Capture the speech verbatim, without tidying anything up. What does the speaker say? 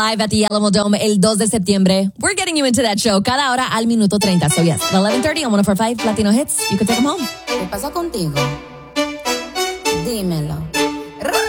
Live at the Alamo Dome el dos de septiembre. We're getting you into that show cada hora al minuto treinta. So yes, at eleven thirty on one oh four point five Latino Hits, you can take them home. ¿Qué pasa contigo? Dímelo.